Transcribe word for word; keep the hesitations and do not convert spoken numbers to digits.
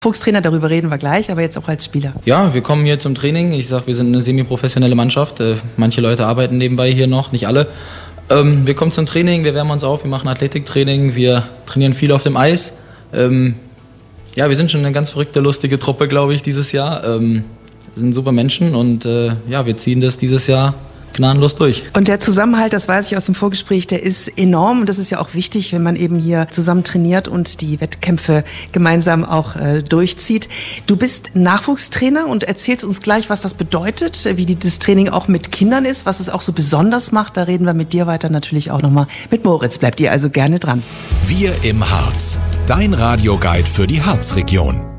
Nachwuchstrainer, darüber reden wir gleich, aber jetzt auch als Spieler. Ja, wir kommen hier zum Training. Ich sag, wir sind eine semi-professionelle Mannschaft. Manche Leute arbeiten nebenbei hier noch, nicht alle. Ähm, wir kommen zum Training, wir wärmen uns auf, wir machen Athletiktraining, wir trainieren viel auf dem Eis. Ähm, ja, wir sind schon eine ganz verrückte, lustige Truppe, glaube ich, dieses Jahr. Ähm, wir sind super Menschen und äh, ja, wir ziehen das dieses Jahr gnadenlos durch. Und der Zusammenhalt, das weiß ich aus dem Vorgespräch, der ist enorm und das ist ja auch wichtig, wenn man eben hier zusammen trainiert und die Wettkämpfe gemeinsam auch äh, durchzieht. Du bist Nachwuchstrainer und erzählst uns gleich, was das bedeutet, wie die, das Training auch mit Kindern ist, was es auch so besonders macht. Da reden wir mit dir weiter, natürlich auch nochmal mit Moritz. Bleibt ihr also gerne dran. Wir im Harz, dein Radioguide für die Harzregion.